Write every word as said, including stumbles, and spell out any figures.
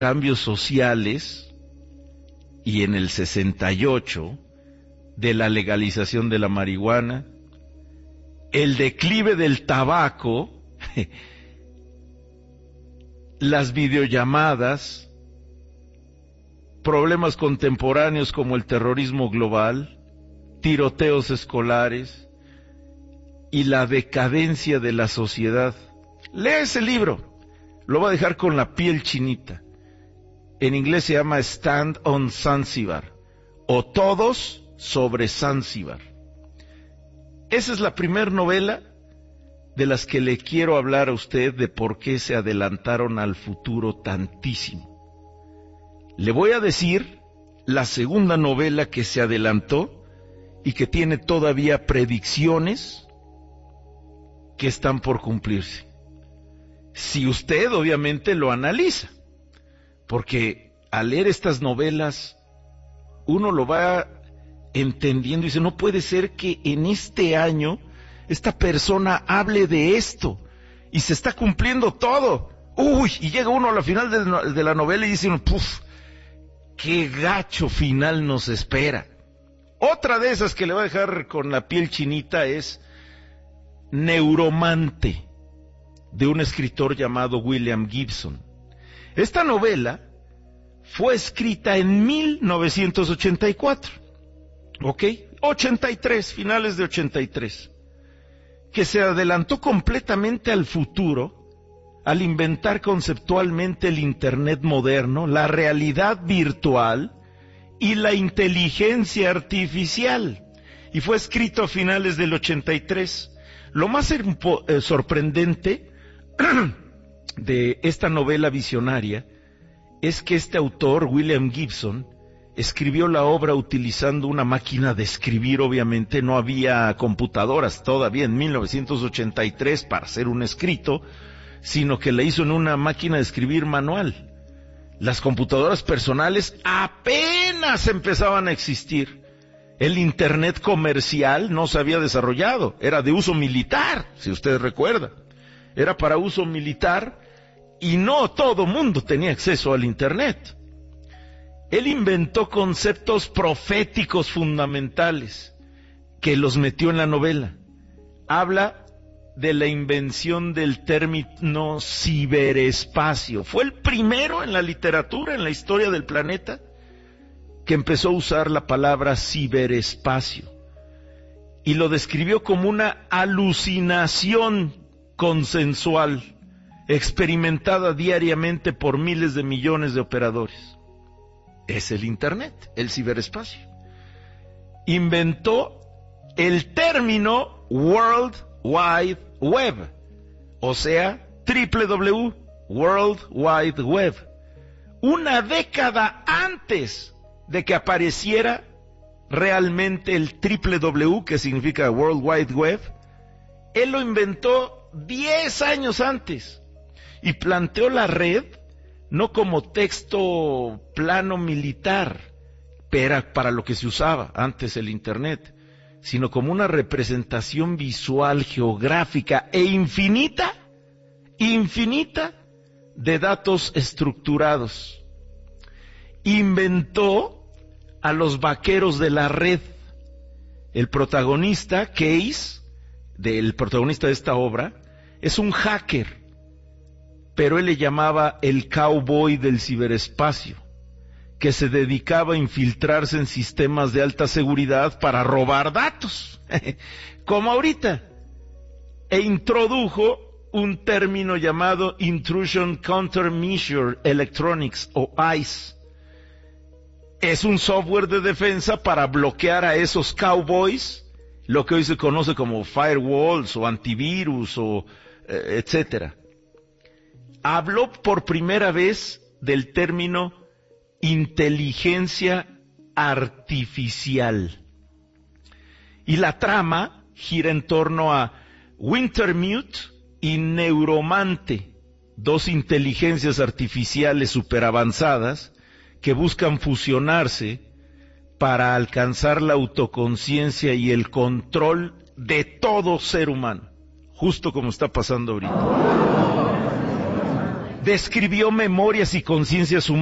cambios sociales y en el sesenta y ocho de la legalización de la marihuana, el declive del tabaco, las videollamadas, problemas contemporáneos como el terrorismo global, tiroteos escolares y la decadencia de la sociedad. Lea ese libro, lo va a dejar con la piel chinita. En inglés se llama Stand on Zanzibar, o Todos sobre Zanzibar. Esa es la primera novela de las que le quiero hablar a usted de por qué se adelantaron al futuro tantísimo. Le voy a decir la segunda novela que se adelantó y que tiene todavía predicciones que están por cumplirse. Si usted obviamente lo analiza, porque al leer estas novelas uno lo va entendiendo y dice, no puede ser que en este año esta persona hable de esto y se está cumpliendo todo. Uy, y llega uno a la final de, de la novela y dice, puf, qué gacho final nos espera. Otra de esas que le va a dejar con la piel chinita es Neuromante, de un escritor llamado William Gibson. Esta novela fue escrita en mil novecientos ochenta y cuatro, ¿ok? ochenta y tres, finales de ochenta y tres, que se adelantó completamente al futuro al inventar conceptualmente el Internet moderno, la realidad virtual y la inteligencia artificial. Y fue escrito a finales del ochenta y tres. Lo más eh, sorprendente de esta novela visionaria es que este autor, William Gibson, escribió la obra utilizando una máquina de escribir. Obviamente no había computadoras todavía en mil novecientos ochenta y tres para hacer un escrito, sino que la hizo en una máquina de escribir manual. Las computadoras personales apenas empezaban a existir. El Internet comercial no se había desarrollado, era de uso militar, si usted recuerda. Era para uso militar y no todo mundo tenía acceso al Internet. Él inventó conceptos proféticos fundamentales que los metió en la novela. Habla de la invención del término ciberespacio. Fue el primero en la literatura, en la historia del planeta, que empezó a usar la palabra ciberespacio. Y lo describió como una alucinación consensual, experimentada diariamente por miles de millones de operadores. Es el Internet, el ciberespacio. Inventó el término World Wide Web, o sea, doble u doble u doble u, World Wide Web, una década antes de que apareciera realmente el doble u doble u doble u, que significa World Wide Web. Él lo inventó diez años antes y planteó la red no como texto plano militar, era para lo que se usaba antes el Internet, sino como una representación visual, geográfica e infinita, infinita de datos estructurados. Inventó a los vaqueros de la red. El protagonista, Case, del protagonista de esta obra, es un hacker, pero él le llamaba el cowboy del ciberespacio, que se dedicaba a infiltrarse en sistemas de alta seguridad para robar datos, como ahorita, e introdujo un término llamado Intrusion Countermeasure Electronics, o I C E. Es un software de defensa para bloquear a esos cowboys, lo que hoy se conoce como firewalls o antivirus o eh, etcétera. Habló por primera vez del término inteligencia artificial. Y la trama gira en torno a Wintermute y Neuromante, dos inteligencias artificiales superavanzadas que buscan fusionarse para alcanzar la autoconciencia y el control de todo ser humano, justo como está pasando ahorita. describió Memorias y conciencias humanas